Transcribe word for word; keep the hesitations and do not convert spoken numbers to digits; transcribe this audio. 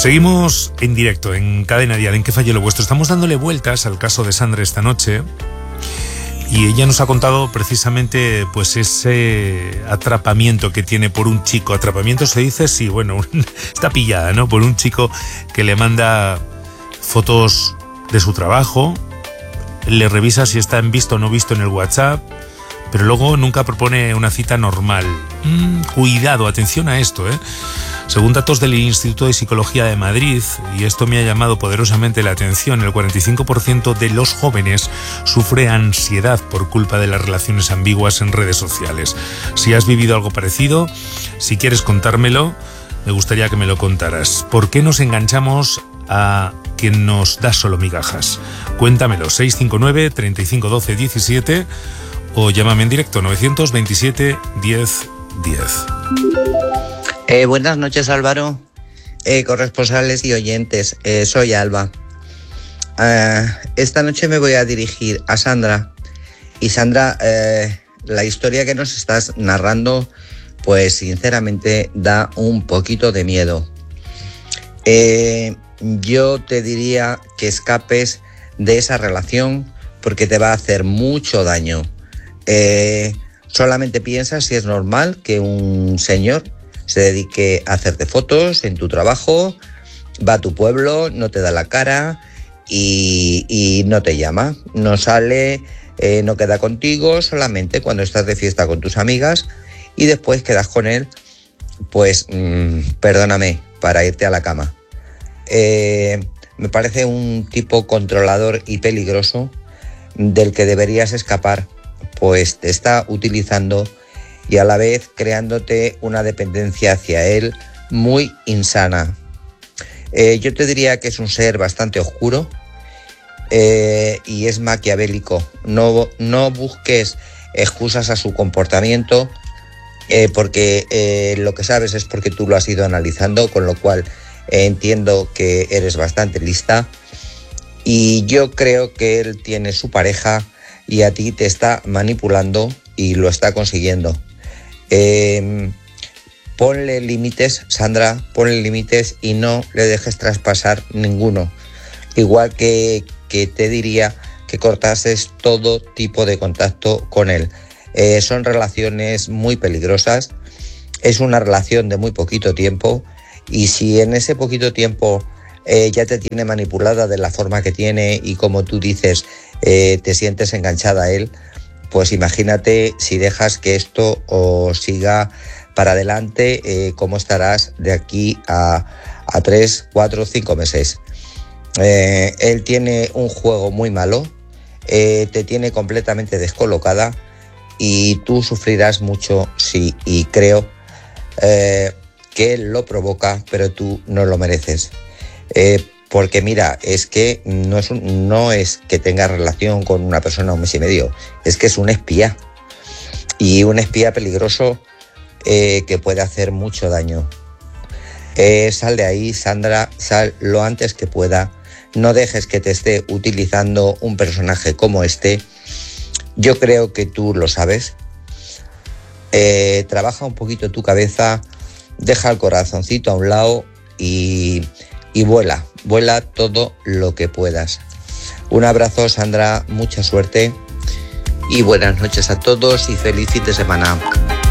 Seguimos en directo en Cadena Dial, en ¿Qué falló lo vuestro? Estamos dándole vueltas al caso de Sandra esta noche y ella nos ha contado precisamente pues ese atrapamiento que tiene por un chico. Atrapamiento se dice, sí, bueno, está pillada, ¿no? Por un chico que le manda fotos de su trabajo, le revisa si está en visto o no visto en el WhatsApp, pero luego nunca propone una cita normal. Mm, cuidado, atención a esto, ¿eh? Según datos del Instituto de Psicología de Madrid, y esto me ha llamado poderosamente la atención, el cuarenta y cinco por ciento de los jóvenes sufre ansiedad por culpa de las relaciones ambiguas en redes sociales. Si has vivido algo parecido, si quieres contármelo, me gustaría que me lo contaras. ¿Por qué nos enganchamos a quien nos da solo migajas? Cuéntamelo, seis cinco nueve, treinta y cinco, doce, diecisiete o llámame en directo, novecientos veintisiete, diez, diez. Eh, buenas noches, Álvaro, eh, corresponsales y oyentes. Eh, soy Alba. Uh, esta noche me voy a dirigir a Sandra. Y Sandra, eh, la historia que nos estás narrando, pues sinceramente da un poquito de miedo. Eh, yo te diría que escapes de esa relación porque te va a hacer mucho daño. Eh, solamente piensa si es normal que un señor se dedique a hacerte fotos en tu trabajo, va a tu pueblo, no te da la cara y, y no te llama, no sale, eh, no queda contigo, solamente cuando estás de fiesta con tus amigas y después quedas con él, pues mmm, perdóname, para irte a la cama. Eh, me parece un tipo controlador y peligroso del que deberías escapar, pues te está utilizando y a la vez creándote una dependencia hacia él muy insana. Eh, yo te diría que es un ser bastante oscuro eh, y es maquiavélico. No, no busques excusas a su comportamiento eh, porque eh, lo que sabes es porque tú lo has ido analizando, con lo cual eh, entiendo que eres bastante lista y yo creo que él tiene su pareja y a ti te está manipulando y lo está consiguiendo. Eh, ponle límites, Sandra, ponle límites y no le dejes traspasar ninguno. Igual que, que te diría que cortases todo tipo de contacto con él. Eh, son relaciones muy peligrosas, es una relación de muy poquito tiempo y si en ese poquito tiempo eh, ya te tiene manipulada de la forma que tiene y como tú dices, eh, te sientes enganchada a él, pues imagínate si dejas que esto os siga para adelante, eh, cómo estarás de aquí a, a tres, cuatro, cinco meses. Eh, él tiene un juego muy malo, eh, te tiene completamente descolocada y tú sufrirás mucho, sí, y creo eh, que él lo provoca, pero tú no lo mereces. Eh, Porque mira, es que no es, un, no es que tenga relación con una persona un mes y medio, es que es un espía. Y un espía peligroso eh, que puede hacer mucho daño. Eh, sal de ahí, Sandra, sal lo antes que pueda. No dejes que te esté utilizando un personaje como este. Yo creo que tú lo sabes. Eh, trabaja un poquito tu cabeza, deja el corazoncito a un lado y... y vuela, vuela todo lo que puedas. Un abrazo, Sandra, mucha suerte y buenas noches a todos y feliz fin de semana.